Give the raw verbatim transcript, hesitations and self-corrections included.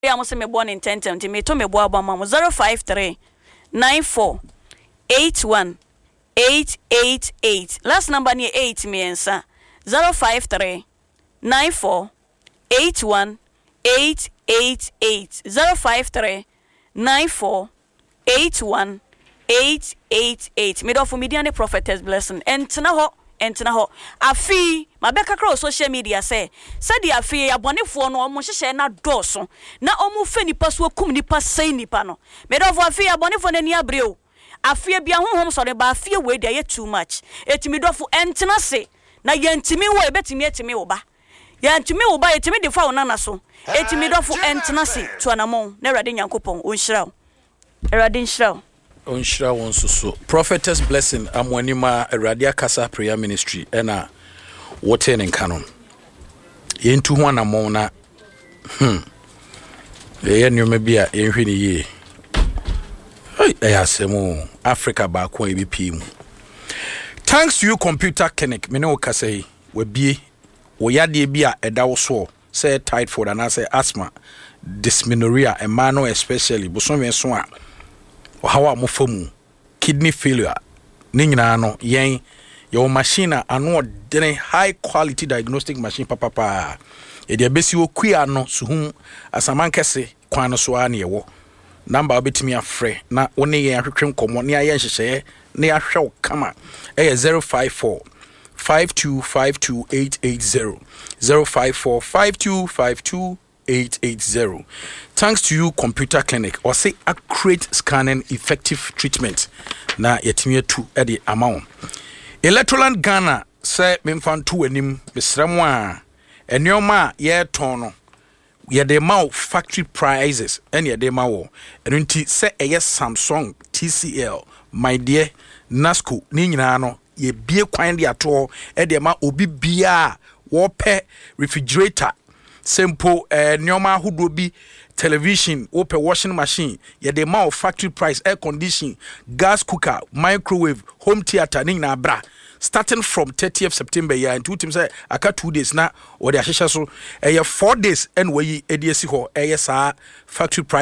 ya mo se me born in ten ten me to me bo abama zero five three nine four eight one eight eight eight. Last number near eight me ensa zero five three nine four eight one eight eight eight zero five three nine four eight one eight eight eight. Me do for media the Prophetess Blessing entena ho entena ho afi mabeka kro social media say said the afi abonefo no omo hye na doso na omo fe nipa so kum nipa sei nipa no me do for afi abonefo na ni abreo afi bia honhom so de ba afi we dey too much etimi do for entena se na yentimi wo ebetimi etimi wo ba yentimi wo ba etimi de fa wona na so etimi do for entena se to anamon na Awurade Nyankopon onhyira wo Awurade nhyira wo onhyira won so Prophetess Blessing amwanima Awurade Akasa Prayer Ministry ena wote ne nkanon yentu ho anamon na hm ye nyoma bia yenhwe ne ye ai ayasemu Africa ba ko e bi mu. Thanks to you computer clinic me no kasai we bie wo yade bia eda wo so say typhoid and say asthma dysmenorrhea and mano especially bosome so a hawa mo famu kidney failure ni nyina no yen your machine ano de high quality diagnostic machine papa pa e de besi okua no suhum asamankese kwan no so a na yewo number obetimi afre na woni yen ahwetwe nkomo ne ayen hyehye ne ahwe kama e zero five four five two five two eight eight zero zero five four five two five two eight eight zero. Thanks to you computer clinic or say accurate scanning effective treatment na yetime tu e de amount Electroland Ghana say memfan to anim besremo a enoma ye ton no ye de ma factory prices and ye de ma wo eno nti say eye Samsung T C L my dear Nasco ni nyina no ye bie kwan de ato e de ma obi bia wo pe refrigerator simple eh nyoma hudo bi television open washing machine ye the amount of factory price air condition gas cooker microwave home theater ning na bra starting from thirtieth September year and two teams say aka two days na or the ahihya so eh four days and we ediesi ho eh sa factory price